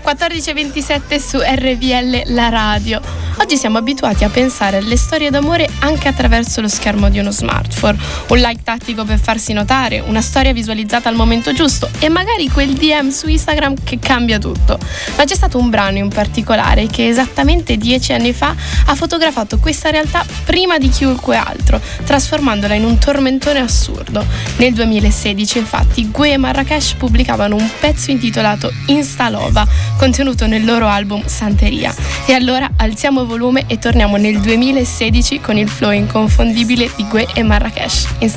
14:27 su RVL, la radio. Oggi siamo abituati a pensare alle storie d'amore anche attraverso lo schermo di uno smartphone. Un like tattico per farsi notare, una storia visualizzata al momento giusto e magari quel DM su Instagram che cambia tutto. Ma c'è stato un brano in particolare che esattamente 10 anni fa ha fotografato questa realtà prima di chiunque altro, trasformandola in un tormentone assurdo. Nel 2016, infatti, Gue e Marracash pubblicavano un pezzo intitolato Instalova, contenuto nel loro album Santeria. E allora alziamo volume e torniamo nel 2016 con il flow inconfondibile di Gue e Marracash.